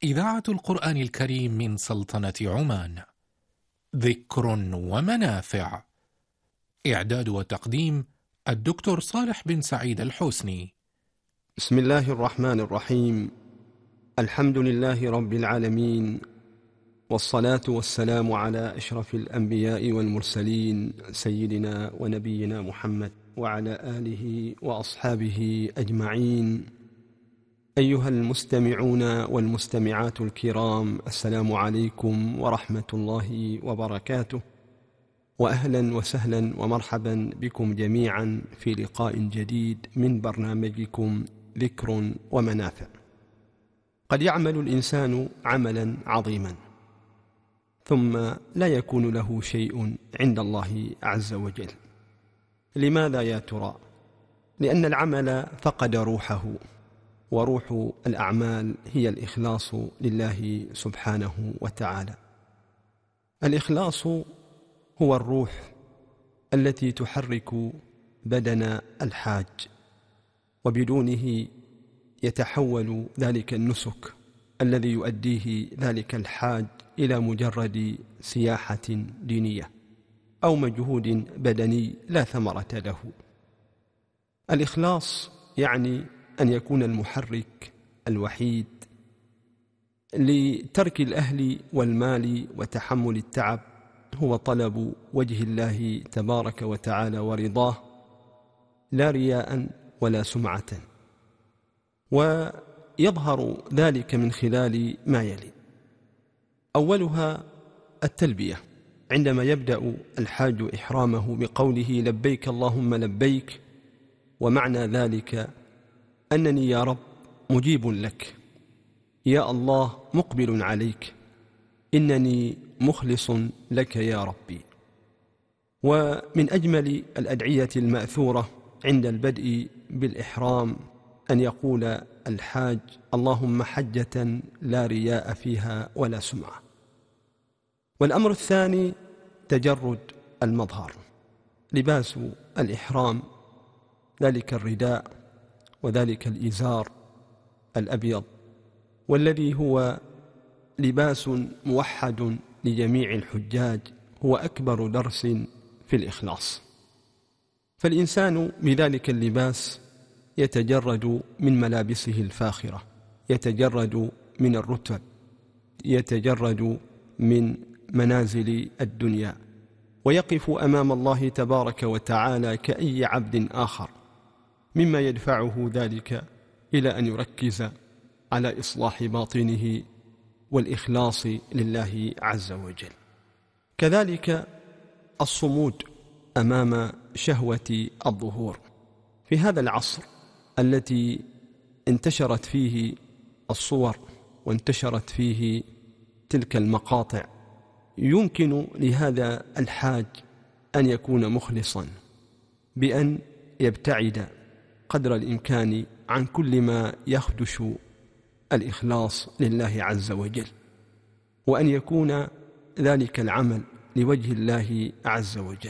إذاعة القرآن الكريم من سلطنة عمان. ذكر ومنافع. إعداد وتقديم الدكتور صالح بن سعيد الحسني. بسم الله الرحمن الرحيم. الحمد لله رب العالمين، والصلاة والسلام على أشرف الأنبياء والمرسلين سيدنا ونبينا محمد وعلى آله وأصحابه أجمعين. أيها المستمعون والمستمعات الكرام، السلام عليكم ورحمة الله وبركاته، وأهلا وسهلا ومرحبا بكم جميعا في لقاء جديد من برنامجكم ذكر ومنافع. قد يعمل الإنسان عملا عظيما ثم لا يكون له شيء عند الله عز وجل. لماذا يا ترى؟ لأن العمل فقد روحه، وروح الأعمال هي الإخلاص لله سبحانه وتعالى. الإخلاص هو الروح التي تحرك بدن الحاج، وبدونه يتحول ذلك النسك الذي يؤديه ذلك الحاج إلى مجرد سياحة دينية أو مجهود بدني لا ثمرة له. الإخلاص يعني أن يكون المحرك الوحيد لترك الأهل والمال وتحمل التعب هو طلب وجه الله تبارك وتعالى ورضاه، لا رياء ولا سمعة. ويظهر ذلك من خلال ما يلي: أولها التلبية، عندما يبدأ الحاج إحرامه بقوله لبيك اللهم لبيك، ومعنى ذلك أنني يا رب مجيب لك، يا الله مقبل عليك، إنني مخلص لك يا ربي. ومن أجمل الأدعية المأثورة عند البدء بالإحرام أن يقول الحاج اللهم حجة لا رياء فيها ولا سمعة. والأمر الثاني تجرد المظهر، لباس الإحرام، ذلك الرداء وذلك الإزار الأبيض، والذي هو لباس موحد لجميع الحجاج، هو أكبر درس في الإخلاص. فالإنسان بذلك اللباس يتجرد من ملابسه الفاخرة، يتجرد من الرتب، يتجرد من منازل الدنيا، ويقف أمام الله تبارك وتعالى كأي عبد آخر، مما يدفعه ذلك إلى أن يركز على إصلاح باطنه والإخلاص لله عز وجل. كذلك الصمود أمام شهوة الظهور. في هذا العصر التي انتشرت فيه الصور وانتشرت فيه تلك المقاطع، يمكن لهذا الحاج أن يكون مخلصا بأن يبتعد قدر الإمكان عن كل ما يخدش الإخلاص لله عز وجل، وأن يكون ذلك العمل لوجه الله عز وجل.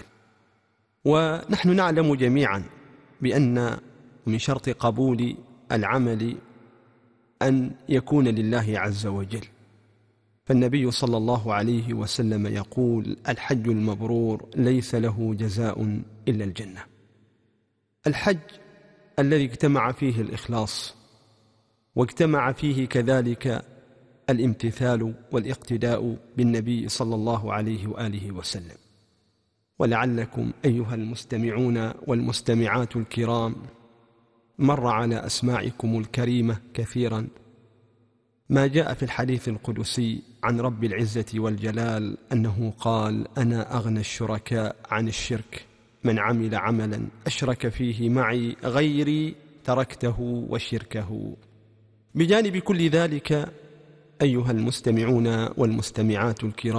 ونحن نعلم جميعا بأن من شرط قبول العمل أن يكون لله عز وجل. فالنبي صلى الله عليه وسلم يقول الحج المبرور ليس له جزاء إلا الجنة. الحج الذي اجتمع فيه الإخلاص، واجتمع فيه كذلك الامتثال والاقتداء بالنبي صلى الله عليه وآله وسلم. ولعلكم أيها المستمعون والمستمعات الكرام مر على أسماعكم الكريمة كثيرا ما جاء في الحديث القدسي عن رب العزة والجلال أنه قال أنا أغنى الشركاء عن الشرك، من عمل عملا أشرك فيه معي غيري تركته وشركه. بجانب كل ذلك أيها المستمعون والمستمعات الكرام